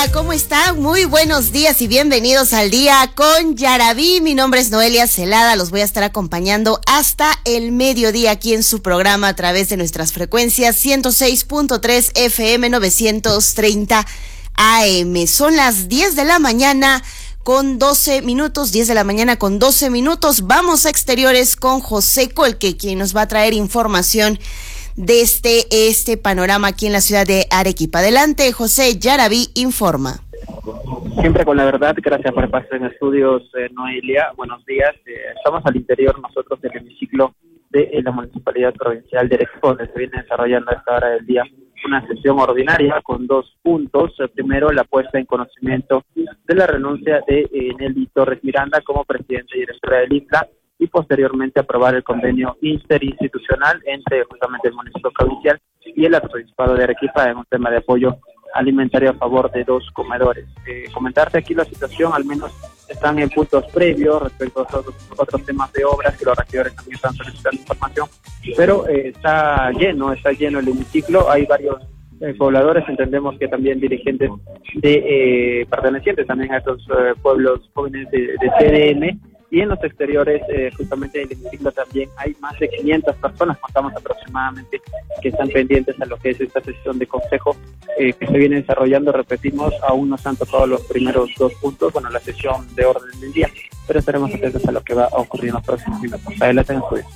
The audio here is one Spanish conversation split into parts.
¿Cómo están? Muy buenos días y bienvenidos al Día con Yaraví. Mi nombre es Noelia Celada, los voy a estar acompañando hasta el mediodía aquí en su programa a través de nuestras frecuencias 106.3 FM 930 AM. Son las 10 de la mañana con 12 minutos, 10 de la mañana con 12 minutos. Vamos a exteriores con José Colque, quien nos va a traer información desde este panorama aquí en la ciudad de Arequipa. Adelante, José, Yaraví informa. Siempre con la verdad, gracias por pasar en estudios, Noelia. Buenos días. Estamos al interior nosotros del hemiciclo de la Municipalidad Provincial de Arequipa, donde se viene desarrollando a esta hora del día una sesión ordinaria con 2 puntos. Primero, la puesta en conocimiento de la renuncia de Nelly Torres Miranda como presidenta y directora del INCA, y posteriormente aprobar el convenio interinstitucional entre justamente el municipio provincial y el arzobispado de Arequipa en un tema de apoyo alimentario a favor de 2 comedores. Comentarte aquí la situación, al menos están en puntos previos respecto a otros temas de obras que los regidores también están solicitando información, pero está lleno el hemiciclo. Hay varios pobladores, entendemos que también dirigentes de pertenecientes también a estos pueblos jóvenes de CDM. Y en los exteriores, justamente en el hemiciclo también hay más de 500 personas, contamos aproximadamente, que están pendientes a lo que es esta sesión de consejo que se viene desarrollando. Repetimos, aún no se han tocado los primeros 2 puntos, la sesión de orden del día, pero estaremos atentos a lo que va a ocurrir en los próximos minutos. Adelante en estudio.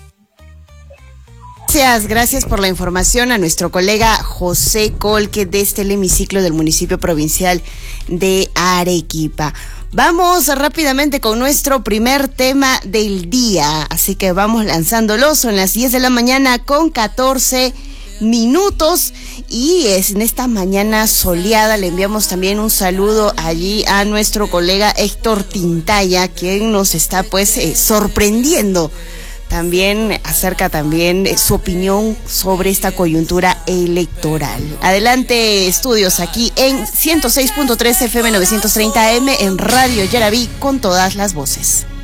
Gracias por la información a nuestro colega José Colque desde el hemiciclo del municipio provincial de Arequipa. Vamos rápidamente con nuestro primer tema del día, así que vamos lanzándolo. Son las 10 de la mañana con 14 minutos y en esta mañana soleada le enviamos también un saludo allí a nuestro colega Héctor Tintaya, quien nos está sorprendiendo también acerca su opinión sobre esta coyuntura electoral. Adelante, estudios aquí en 106.3 FM 930 AM en Radio Yaraví con todas las voces.